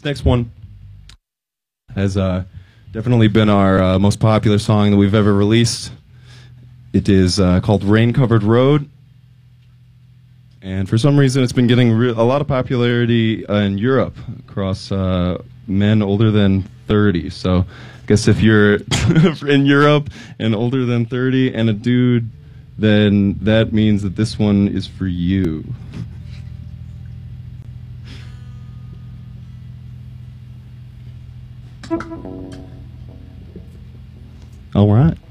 This next one has definitely been our most popular song that we've ever released. It is called Rain Covered Road. And for some reason, it's been getting a lot of popularity in Europe across men older than 30. So I guess if you're in Europe and older than 30 and a dude, then that means that this one is for you. All right.